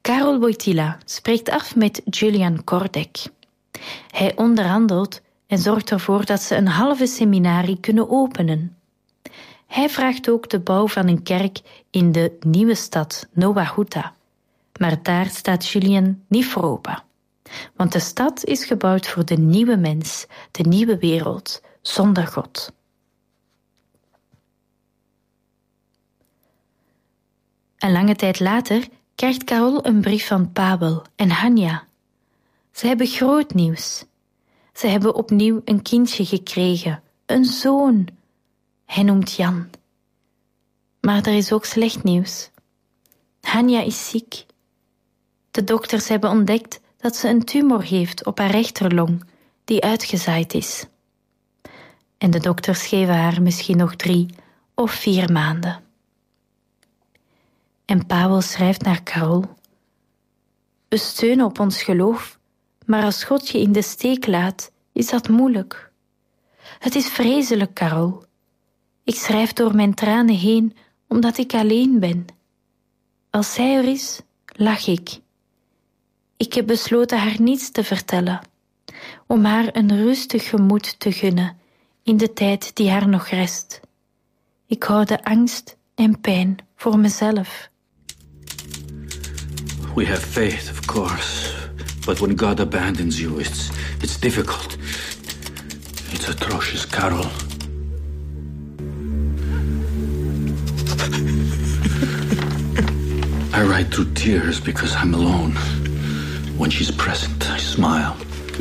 Karol Wojtyla spreekt af met Julian Kordek. Hij onderhandelt en zorgt ervoor dat ze een halve seminarie kunnen openen. Hij vraagt ook de bouw van een kerk in de nieuwe stad Nowa Huta. Maar daar staat Julian niet voor open. Want de stad is gebouwd voor de nieuwe mens, de nieuwe wereld, zonder God. Een lange tijd later krijgt Karol een brief van Pavel en Hania. Ze hebben groot nieuws. Ze hebben opnieuw een kindje gekregen, een zoon. Hij noemt Jan. Maar er is ook slecht nieuws. Hania is ziek. De dokters hebben ontdekt dat ze een tumor heeft op haar rechterlong, die uitgezaaid is. En de dokters geven haar misschien nog 3 of 4 maanden. En Pavel schrijft naar Karol: we steunen op ons geloof, maar als God je in de steek laat, is dat moeilijk. Het is vreselijk, Karol. Ik schrijf door mijn tranen heen, omdat ik alleen ben. Als zij er is, lach ik. Ik heb besloten haar niets te vertellen, om haar een rustig gemoed te gunnen in de tijd die haar nog rest. Ik hou de angst en pijn voor mezelf. We have faith, of course. But when God abandons you, it's difficult. It's atrocious, Karol. I write through tears because I'm alone. When she's present, I smile.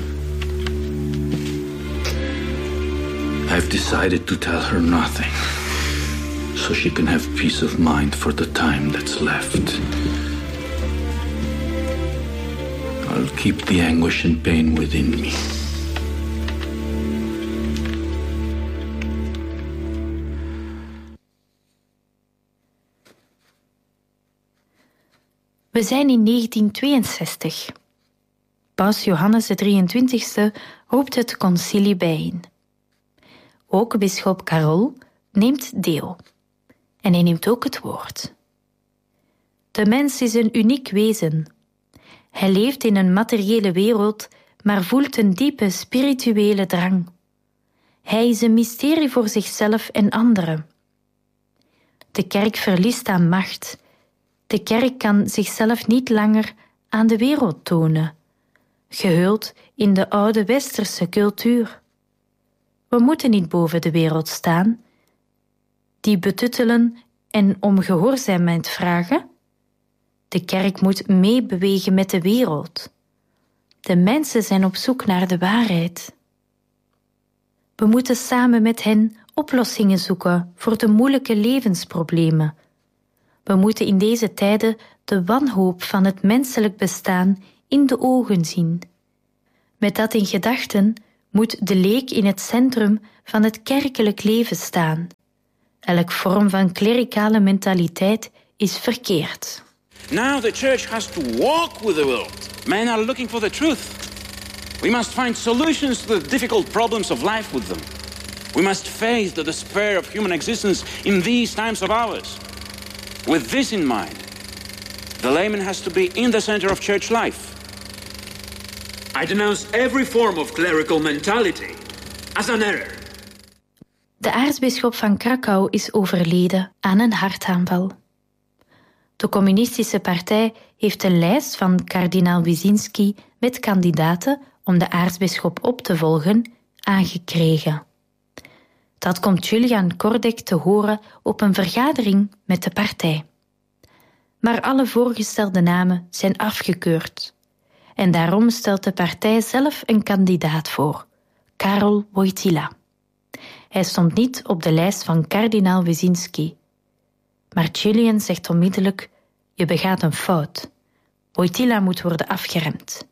I've decided to tell her nothing, so she can have peace of mind for the time that's left. I'll keep the anguish and pain within me. We zijn in 1962. Paus Johannes XXIII roept het concilie bijeen. Ook bisschop Karol neemt deel. En hij neemt ook het woord. De mens is een uniek wezen. Hij leeft in een materiële wereld, maar voelt een diepe spirituele drang. Hij is een mysterie voor zichzelf en anderen. De kerk verliest aan macht. De kerk kan zichzelf niet langer aan de wereld tonen, gehuld in de oude westerse cultuur. We moeten niet boven de wereld staan, die betuttelen en om gehoorzaamheid vragen. De kerk moet meebewegen met de wereld. De mensen zijn op zoek naar de waarheid. We moeten samen met hen oplossingen zoeken voor de moeilijke levensproblemen. We moeten in deze tijden de wanhoop van het menselijk bestaan in de ogen zien. Met dat in gedachten moet de leek in het centrum van het kerkelijk leven staan. Elk vorm van klerikale mentaliteit is verkeerd. Now the church has to walk with the world. Men are looking for the truth. We must find solutions to the difficult problems of life with them. We must face the despair of human existence in these times of ours. With this in mind, the layman has to be in the center of church life. I denounce every form of clerical mentality as an error. De aartsbisschop van Krakau is overleden aan een hartaanval. De communistische partij heeft een lijst van kardinaal Wyszynski met kandidaten om de aartsbisschop op te volgen aangekregen. Dat komt Julian Kordek te horen op een vergadering met de partij. Maar alle voorgestelde namen zijn afgekeurd. En daarom stelt de partij zelf een kandidaat voor, Karol Wojtyla. Hij stond niet op de lijst van kardinaal Wyszynski. Maar Julian zegt onmiddellijk: je begaat een fout. Wojtyla moet worden afgeremd.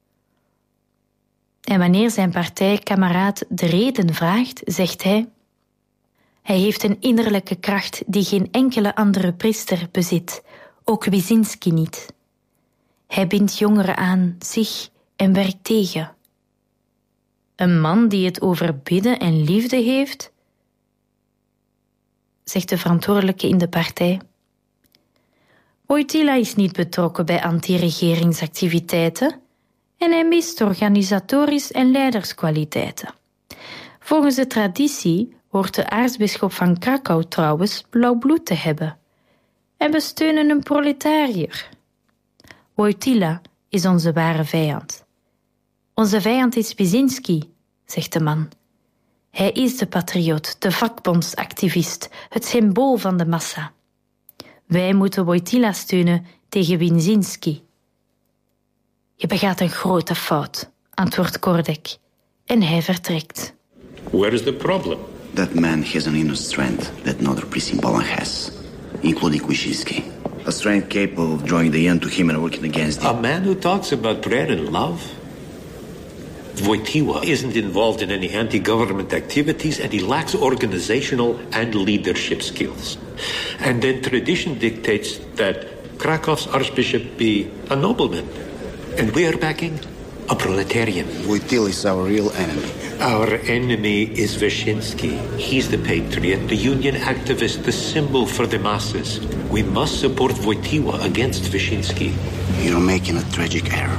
En wanneer zijn partijkameraad de reden vraagt, zegt hij: hij heeft een innerlijke kracht die geen enkele andere priester bezit, ook Wyszynski niet. Hij bindt jongeren aan zich en werkt tegen. Een man die het over bidden en liefde heeft, zegt de verantwoordelijke in de partij. Wojtyla is niet betrokken bij anti-regeringsactiviteiten en hij mist organisatorisch en leiderskwaliteiten. Volgens de traditie hoort de aartsbisschop van Krakau trouwens blauw bloed te hebben. En we steunen een proletariër. Wojtyla is onze ware vijand. Onze vijand is Wyszynski, zegt de man. Hij is de patriot, de vakbondsactivist, het symbool van de massa. Wij moeten Wojtyla steunen tegen Wyszynski. Je begaat een grote fout, antwoordt Kordek. En hij vertrekt. Where is the problem? That man has an inner strength that no other priest in Poland has, including Wyszynski. A strength capable of drawing the end to him and working against him. A man who talks about prayer and love? Wojtyła isn't involved in any anti-government activities and he lacks organizational and leadership skills. And then tradition dictates that Krakow's archbishop be a nobleman. And we are backing a proletarian. Wojtyla is our real enemy. Our enemy is Wyszynski. He's the patriot, the union activist, the symbol for the masses. We must support Wojtyła against Wyszynski. You're making a tragic error.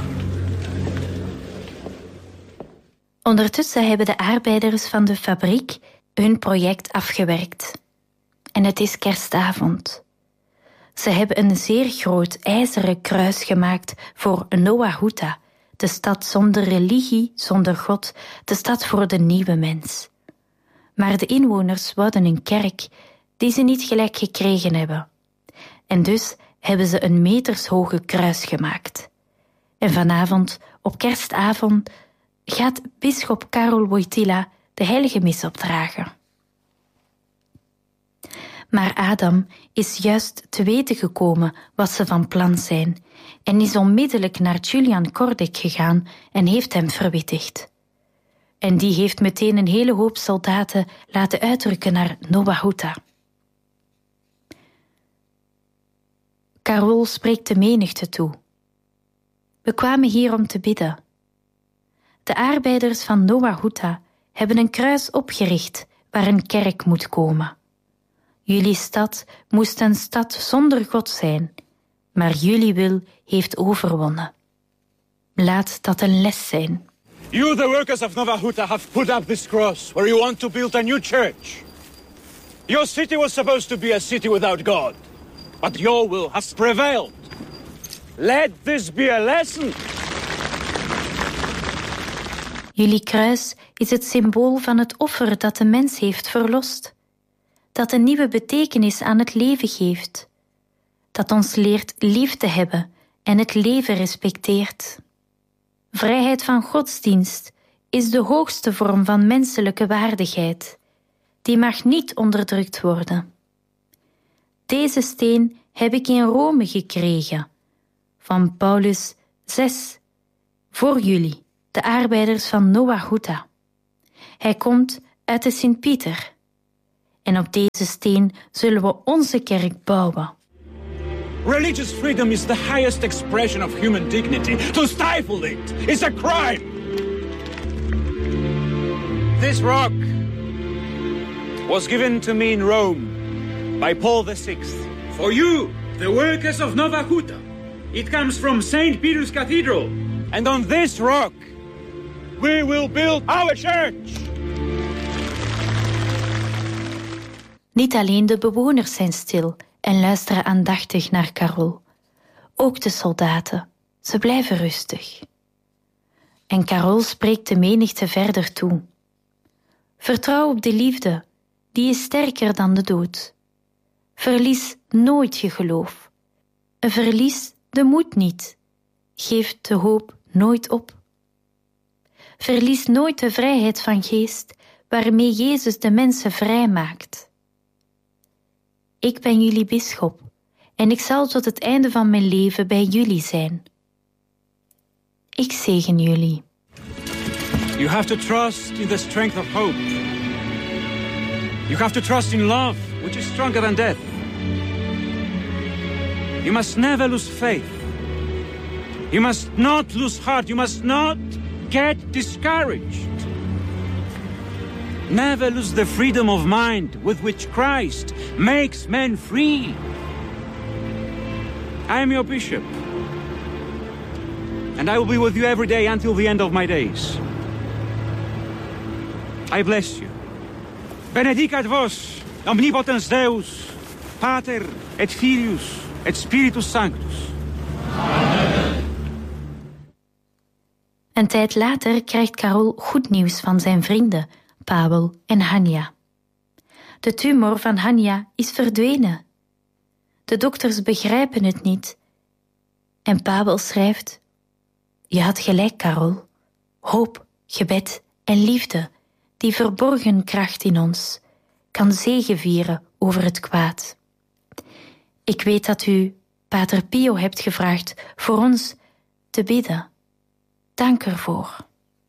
Ondertussen hebben de arbeiders van de fabriek hun project afgewerkt. En het is kerstavond. Ze hebben een zeer groot ijzeren kruis gemaakt voor Nowa Huta, de stad zonder religie, zonder God, de stad voor de nieuwe mens. Maar de inwoners wouden een kerk die ze niet gelijk gekregen hebben. En dus hebben ze een metershoge kruis gemaakt. En vanavond, op kerstavond, gaat bisschop Karol Wojtyla de heilige mis opdragen. Maar Adam is juist te weten gekomen wat ze van plan zijn en is onmiddellijk naar Julian Kordek gegaan en heeft hem verwittigd. En die heeft meteen een hele hoop soldaten laten uitrukken naar Nowa Huta. Karol spreekt de menigte toe. We kwamen hier om te bidden. De arbeiders van Nowa Huta hebben een kruis opgericht waar een kerk moet komen. Jullie stad moest een stad zonder God zijn, maar jullie wil heeft overwonnen. Laat dat een les zijn. You, the workers of Nowa Huta, have put up this cross where you want to build a new church. Your city was supposed to be a city without God, but your will has prevailed. Let this be a lesson. Jullie kruis is het symbool van het offer dat de mens heeft verlost, dat een nieuwe betekenis aan het leven geeft, dat ons leert lief te hebben en het leven respecteert. Vrijheid van godsdienst is de hoogste vorm van menselijke waardigheid. Die mag niet onderdrukt worden. Deze steen heb ik in Rome gekregen, van Paulus 6, voor jullie, de arbeiders van Nowa Huta. Hij komt uit de Sint-Pieter. En op deze steen zullen we onze kerk bouwen. Religious freedom is the highest expression of human dignity. To stifle it is a crime. This rock was given to me in Rome by Paul VI. For you, the workers of Nowa Huta. It comes from St. Peter's Cathedral. And on this rock, we will build our church. Niet alleen de bewoners zijn stil en luisteren aandachtig naar Karol. Ook de soldaten, ze blijven rustig. En Karol spreekt de menigte verder toe. Vertrouw op de liefde, die is sterker dan de dood. Verlies nooit je geloof. Verlies de moed niet. Geef de hoop nooit op. Verlies nooit de vrijheid van geest waarmee Jezus de mensen vrij maakt. Ik ben jullie bisschop en ik zal tot het einde van mijn leven bij jullie zijn. Ik zegen jullie. You have to trust in the strength of hope. You have to trust in love, which is stronger than death. You must never lose faith. You must not lose heart. You must not get discouraged. Never lose the freedom of mind with which Christ makes men free. I am your bishop. And I will be with you every day until the end of my days. I bless you. Benedicat vos, omnipotens Deus, Pater et Filius et Spiritus Sanctus. Een tijd later krijgt Carol goed nieuws van zijn vrienden, Pavel en Hania. De tumor van Hania is verdwenen. De dokters begrijpen het niet. En Pavel schrijft: je had gelijk, Carol. Hoop, gebed en liefde, die verborgen kracht in ons, kan zegevieren over het kwaad. Ik weet dat u Pater Pio hebt gevraagd voor ons te bidden. Dank ervoor.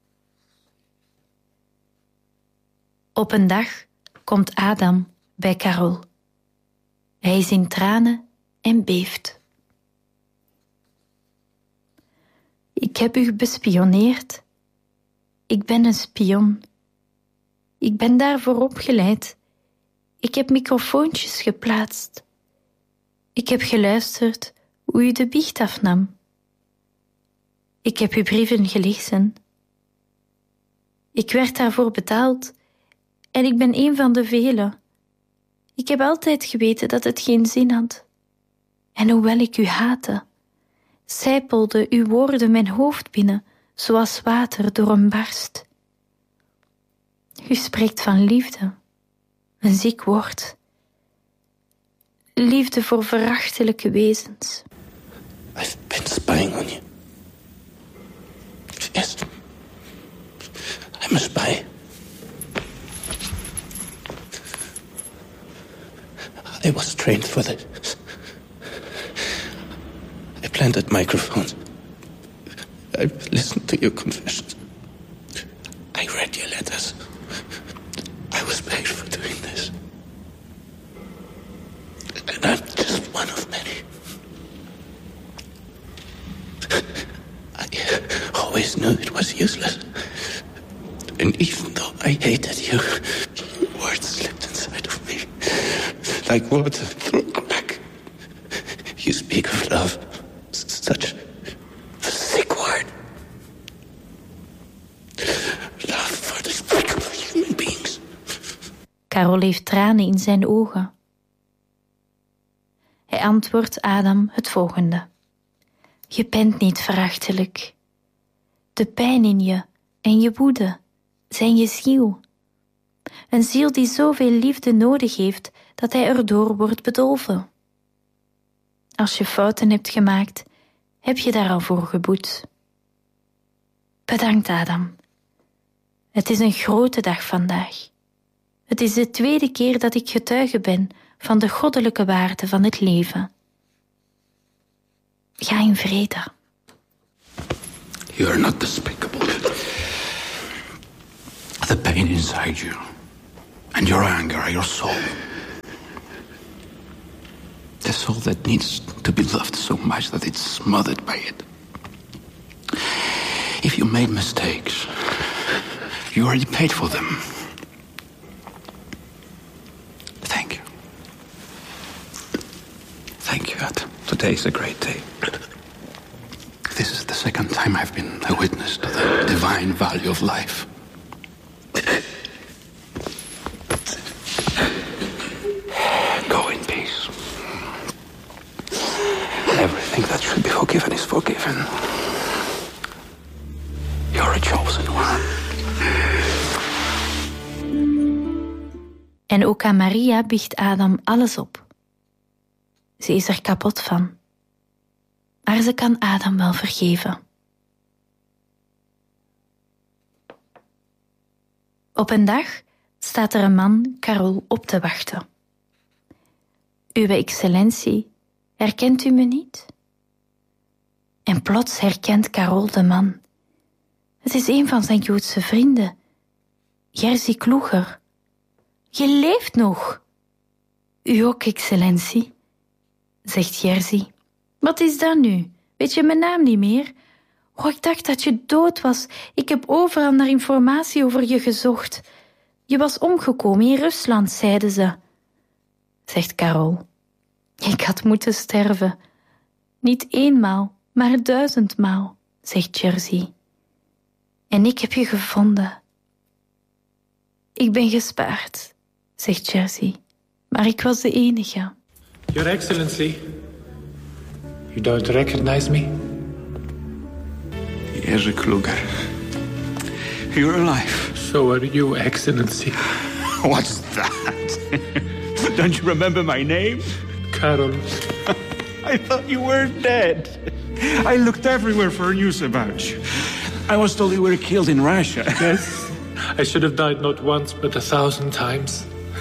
Op een dag komt Adam bij Carol. Hij is in tranen en beeft. Ik heb u bespioneerd. Ik ben een spion. Ik ben daarvoor opgeleid. Ik heb microfoontjes geplaatst. Ik heb geluisterd hoe u de biecht afnam. Ik heb uw brieven gelezen. Ik werd daarvoor betaald en ik ben een van de velen. Ik heb altijd geweten dat het geen zin had. En hoewel ik u haatte, sijpelden uw woorden mijn hoofd binnen, zoals water door een barst. U spreekt van liefde, een ziek woord. Liefde voor verachtelijke wezens. I've been spying on you. Yes. I'm a spy. I was trained for this. I planted microphones. I listened to your confessions. I read your letters. I was paid for doing this. And I'm just one of many. I always knew it was useless. And even though I hated you, words slipped inside of me. Like water through a crack. You speak of love. Such a sick word. Love for despicable human beings. Carol heeft tranen in zijn ogen. Hij antwoordt Adam het volgende: je bent niet verachtelijk. De pijn in je en je woede zijn je ziel. Een ziel die zoveel liefde nodig heeft dat hij erdoor wordt bedolven. Als je fouten hebt gemaakt, heb je daar al voor geboet. Bedankt, Adam. Het is een grote dag vandaag. Het is de tweede keer dat ik getuige ben van de goddelijke waarde van het leven. Ga in vrede. You are not despicable. The pain inside you and your anger, your soul. The soul that needs to be loved so much that it's smothered by it. If you made mistakes, you already paid for them. Thank you. Thank you, Adam. Today is a great day. This is the second time I've been a witness to the divine value of life. Go in peace. Everything that should be forgiven is forgiven. You're a chosen one. En ook aan Maria biecht Adam alles op. Ze is er kapot van. Maar ze kan Adam wel vergeven. Op een dag staat er een man Carol op te wachten. Uwe excellentie, herkent u me niet? En plots herkent Carol de man. Het is een van zijn Joodse vrienden, Jerzy Kloeger. Je leeft nog. U ook, excellentie, zegt Jerzy. Wat is dat nu? Weet je mijn naam niet meer? Oh, ik dacht dat je dood was. Ik heb overal naar informatie over je gezocht. Je was omgekomen in Rusland, zeiden ze, zegt Carol. Ik had moeten sterven. Niet 1 maal, maar 1000 maal, zegt Jersey. En ik heb je gevonden. Ik ben gespaard, zegt Jersey, maar ik was de enige. Your Excellency, you don't recognize me? Jerzy Kluger. You're alive. So are you, Excellency. What's that? Don't you remember my name? Karol. I thought you were dead. I looked everywhere for news about you. I was told you were killed in Russia. Yes. I should have died not once, but 1,000 times.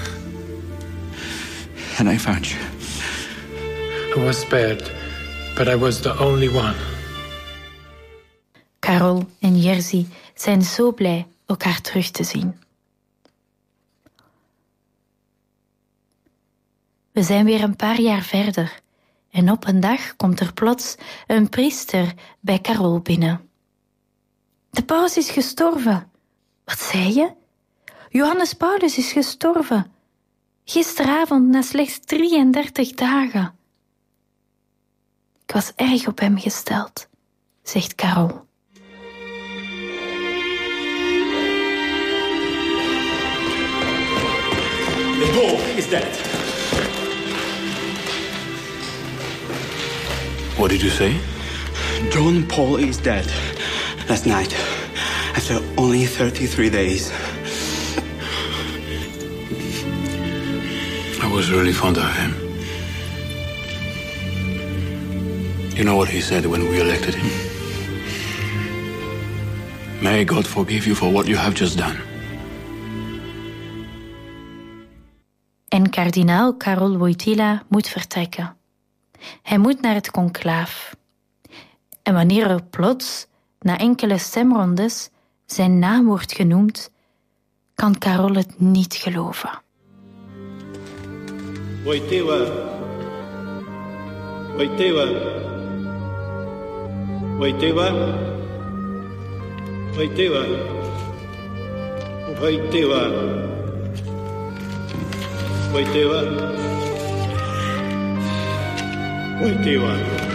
And I found you. I was spared, but I was the only one. Karol en Jerzy zijn zo blij elkaar terug te zien. We zijn weer een paar jaar verder en op een dag komt er plots een priester bij Karol binnen. De paus is gestorven. Wat zei je? Johannes Paulus is gestorven. Gisteravond na slechts 33 dagen. Ik was erg op hem gesteld, zegt Karol. The Pope is dead. What did you say? John Paul is dead. Last night, after only 33 days. I was really fond of him. You know what he said when we elected him? May God forgive you for what you have just done. En kardinaal Karol Wojtyla moet vertrekken. Hij moet naar het conclaaf. En wanneer er plots, na enkele stemrondes, zijn naam wordt genoemd, kan Karol het niet geloven. Wojtyła. Wojtyła. Wojtyła. Wojtyła. Wojtyła. Wojtyła. Wojtyła.